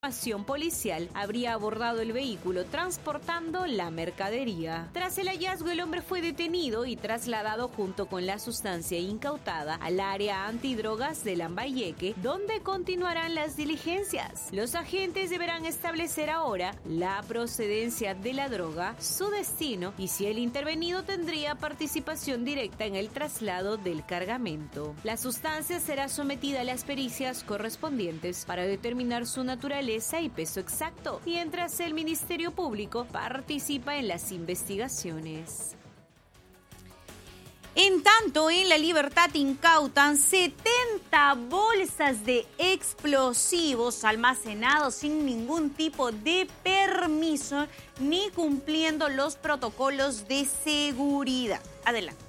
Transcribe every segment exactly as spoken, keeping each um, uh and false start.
Acción policial habría abordado el vehículo transportando la mercadería. Tras el hallazgo, el hombre fue detenido y trasladado junto con la sustancia incautada al área antidrogas de Lambayeque, donde continuarán las diligencias. Los agentes deberán establecer ahora la procedencia de la droga, su destino y si el intervenido tendría participación directa en el traslado del cargamento. La sustancia será sometida a las pericias correspondientes para determinar su naturaleza y peso exacto, mientras el Ministerio Público participa en las investigaciones. En tanto, en La Libertad incautan setenta bolsas de explosivos almacenados sin ningún tipo de permiso ni cumpliendo los protocolos de seguridad. Adelante.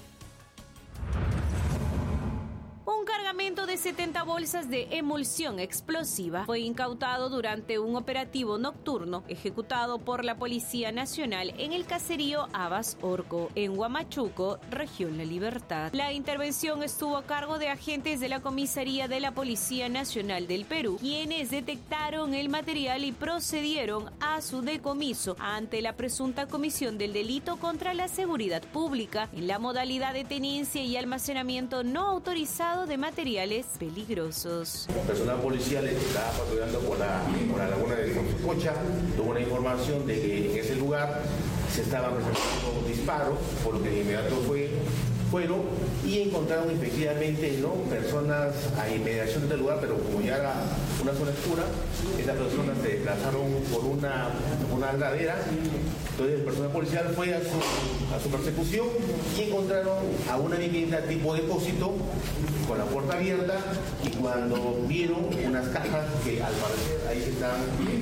Un cargamento de setenta bolsas de emulsión explosiva fue incautado durante un operativo nocturno ejecutado por la Policía Nacional en el caserío Abas Orco, en Huamachuco, región La Libertad. La intervención estuvo a cargo de agentes de la Comisaría de la Policía Nacional del Perú, quienes detectaron el material y procedieron a su decomiso ante la presunta comisión del delito contra la seguridad pública en la modalidad de tenencia y almacenamiento no autorizado de materiales peligrosos. Personal policial estaba patrullando por la, por la laguna de Concha, tuvo una información de que en ese lugar se estaban presentando disparos, por lo que de inmediato fue, fueron y encontraron efectivamente ¿no? personas a inmediación del lugar, pero como ya era una zona oscura, estas personas se desplazaron por una, una ladera. Entonces el personal policial fue a su, a su persecución y encontraron a una vivienda tipo depósito con la puerta abierta y cuando vieron unas cajas que al parecer ahí se estaban,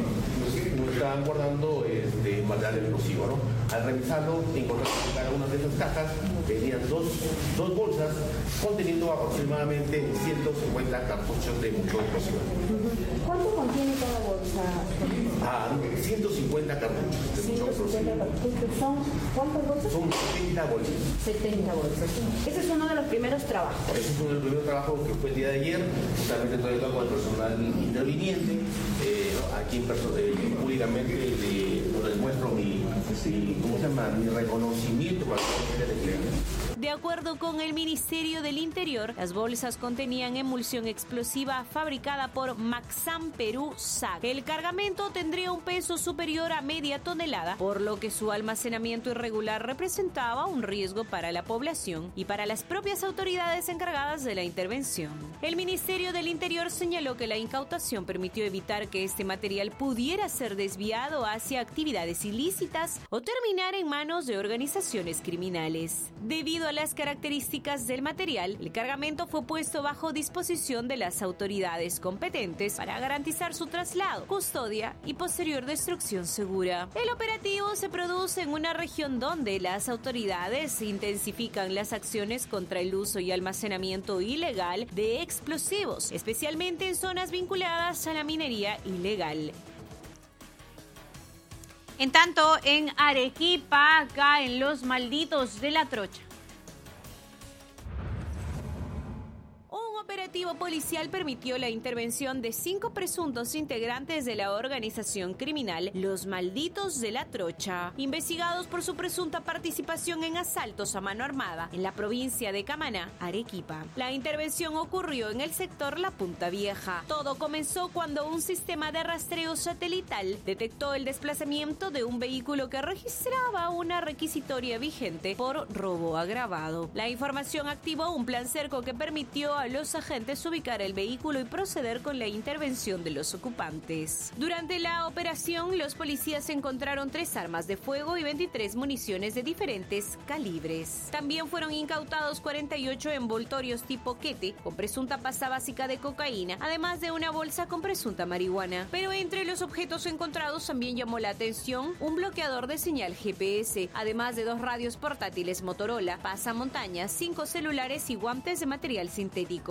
nos estaban guardando este, material explosivo, ¿no? Al revisarlo encontraron que cada una de esas cajas tenían dos, dos bolsas conteniendo aproximadamente ciento cincuenta cartuchos de mucho explosivo. ¿Cuánto contiene cada bolsa? Ah, ciento cincuenta cartuchos de mucho explosivo. ¿Son cuántas bolsas? Son setenta bolsas. setenta bolsas. Ese es uno de los primeros trabajos. Ese es uno de los primeros trabajos que fue el día de ayer, justamente todavía con el personal interviniente, eh, ¿no? aquí en perso- eh, públicamente le, le muestro mi, mi, ¿cómo se llama? mi reconocimiento para el cliente. De acuerdo con el Ministerio del Interior, las bolsas contenían emulsión explosiva fabricada por Maxam Perú S A C. El cargamento tendría un peso superior a media tonelada, por lo que su almacenamiento irregular representaba un riesgo para la población y para las propias autoridades encargadas de la intervención. El Ministerio del Interior señaló que la incautación permitió evitar que este material pudiera ser desviado hacia actividades ilícitas o terminar en manos de organizaciones criminales. Debido a las características del material, el cargamento fue puesto bajo disposición de las autoridades competentes para garantizar su traslado, custodia y posterior destrucción segura. El operativo se produce en una región donde las autoridades intensifican las acciones contra el uso y almacenamiento ilegal de explosivos, especialmente en zonas vinculadas a la minería ilegal. En tanto, en Arequipa caen los malditos de la trocha. Un operativo policial permitió la intervención de cinco presuntos integrantes de la organización criminal Los Malditos de la Trocha, investigados por su presunta participación en asaltos a mano armada en la provincia de Camaná, Arequipa. La intervención ocurrió en el sector La Punta Vieja. Todo comenzó cuando un sistema de rastreo satelital detectó el desplazamiento de un vehículo que registraba una requisitoria vigente por robo agravado. La información activó un plan cerco que permitió a los agentes ubicar el vehículo y proceder con la intervención de los ocupantes. Durante la operación, los policías encontraron tres armas de fuego y veintitrés municiones de diferentes calibres. También fueron incautados cuarenta y ocho envoltorios tipo quete con presunta pasta básica de cocaína, además de una bolsa con presunta marihuana. Pero entre los objetos encontrados también llamó la atención un bloqueador de señal G P S, además de dos radios portátiles Motorola, pasamontañas, cinco celulares y guantes de material sintético. Los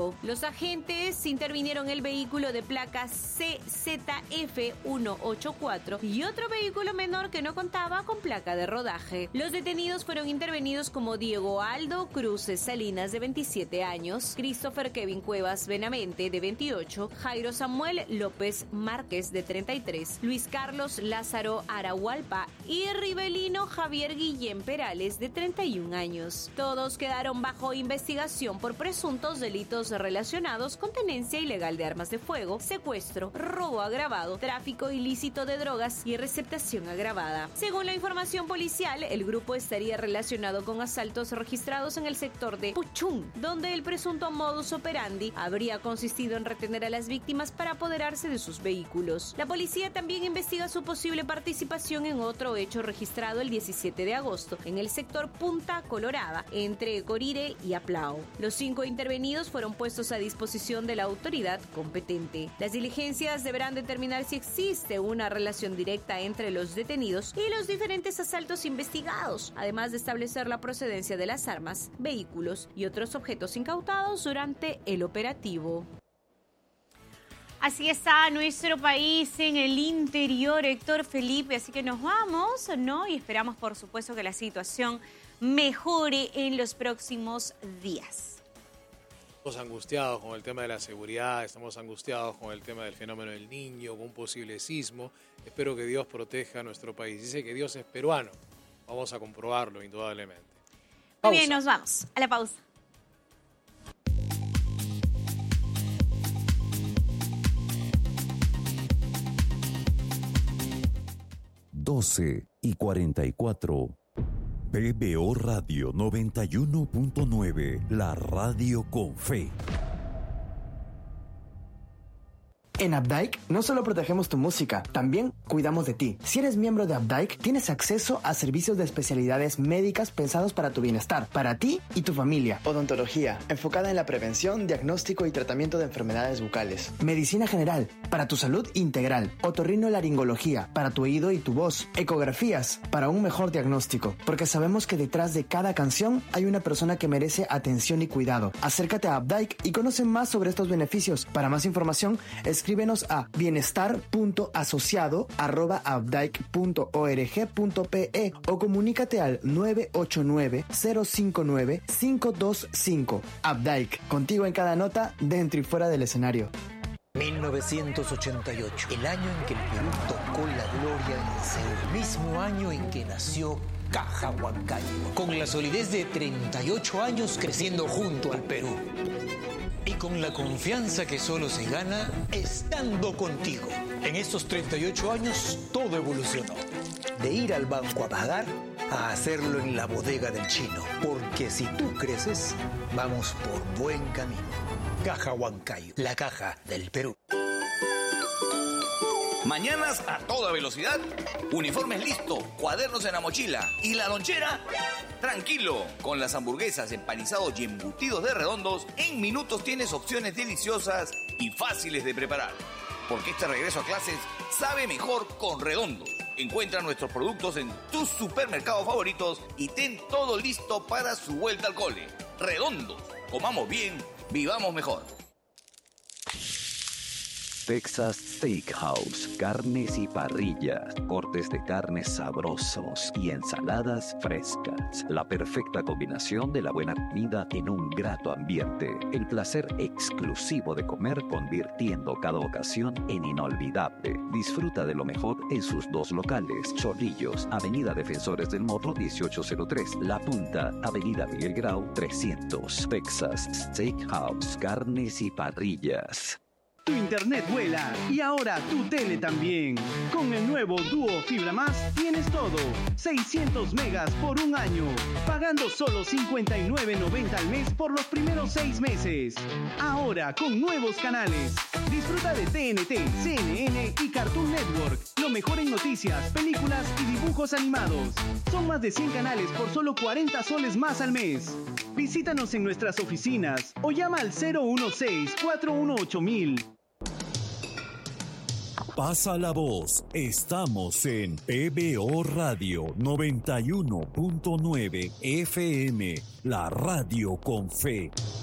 agentes intervinieron el vehículo de placa C Z F ciento ochenta y cuatro y otro vehículo menor que no contaba con placa de rodaje. Los detenidos fueron intervenidos como Diego Aldo Cruces Salinas, de veintisiete años, Christopher Kevin Cuevas Benavente, de veintiocho, Jairo Samuel López Márquez, de treinta y tres, Luis Carlos Lázaro Arahualpa y Rivelino Javier Guillén Perales, de treinta y un años. Todos quedaron bajo investigación por presuntos delitos relacionados con tenencia ilegal de armas de fuego, secuestro, robo agravado, tráfico ilícito de drogas y receptación agravada. Según la información policial, el grupo estaría relacionado con asaltos registrados en el sector de Puchún, donde el presunto modus operandi habría consistido en retener a las víctimas para apoderarse de sus vehículos. La policía también investiga su posible participación en otro hecho registrado el diecisiete de agosto en el sector Punta Colorada, entre Corire y Aplao. Los cinco intervenidos fueron puestos a disposición de la autoridad competente. Las diligencias deberán determinar si existe una relación directa entre los detenidos y los diferentes asaltos investigados, además de establecer la procedencia de las armas, vehículos y otros objetos incautados durante el operativo. Así está nuestro país en el interior, Héctor Felipe, así que nos vamos, ¿no? Y esperamos, por supuesto, que la situación mejore en los próximos días. Estamos angustiados con el tema de la seguridad, estamos angustiados con el tema del fenómeno del Niño, con un posible sismo. Espero que Dios proteja a nuestro país. Dice que Dios es peruano. Vamos a comprobarlo, indudablemente. Muy bien, nos vamos a la pausa. doce y cuarenta y cuatro. P B O Radio noventa y uno punto nueve, la radio con fe. En Updike no solo protegemos tu música, también cuidamos de ti. Si eres miembro de Updike, tienes acceso a servicios de especialidades médicas pensados para tu bienestar, para ti y tu familia. Odontología, enfocada en la prevención, diagnóstico y tratamiento de enfermedades bucales. Medicina general, para tu salud integral. Otorrinolaringología, para tu oído y tu voz. Ecografías, para un mejor diagnóstico. Porque sabemos que detrás de cada canción hay una persona que merece atención y cuidado. Acércate a Updike y conoce más sobre estos beneficios. Para más información, es escríbenos a bienestar punto asociado arroba updike punto org punto pe o comunícate al nueve ocho nueve, cero cinco nueve, cinco dos cinco. Updike, contigo en cada nota, dentro y fuera del escenario. mil novecientos ochenta y ocho, el año en que el Perú tocó la gloria en Seúl, el mismo año en que nació Caja Huancayo, con la solidez de treinta y ocho años creciendo junto al Perú. Y con la confianza que solo se gana estando contigo. En estos treinta y ocho años todo evolucionó. De ir al banco a pagar a hacerlo en la bodega del chino. Porque si tú creces, vamos por buen camino. Caja Huancayo, la caja del Perú. Mañanas a toda velocidad, uniformes listos, cuadernos en la mochila y la lonchera. Tranquilo, con las hamburguesas, empanizados y embutidos de Redondos, en minutos tienes opciones deliciosas y fáciles de preparar. Porque este regreso a clases sabe mejor con Redondos. Encuentra nuestros productos en tus supermercados favoritos y ten todo listo para su vuelta al cole. Redondos, comamos bien, vivamos mejor. Texas Steakhouse, carnes y parrillas, cortes de carnes sabrosos y ensaladas frescas. La perfecta combinación de la buena comida en un grato ambiente. El placer exclusivo de comer convirtiendo cada ocasión en inolvidable. Disfruta de lo mejor en sus dos locales. Chorrillos, Avenida Defensores del Morro dieciocho cero tres. La Punta, Avenida Miguel Grau trescientos. Texas Steakhouse, carnes y parrillas. Tu internet vuela y ahora tu tele también. Con el nuevo Duo Fibra Más tienes todo. seiscientos megas por un año. Pagando solo cincuenta y nueve noventa al mes por los primeros seis meses. Ahora con nuevos canales. Disfruta de T N T, C N N y Cartoon Network. Lo mejor en noticias, películas y dibujos animados. Son más de cien canales por solo cuarenta soles más al mes. Visítanos en nuestras oficinas o llama al cero uno seis, cuatro uno ocho mil. Pasa la voz, estamos en P B O Radio noventa y uno punto nueve F M, la radio con fe.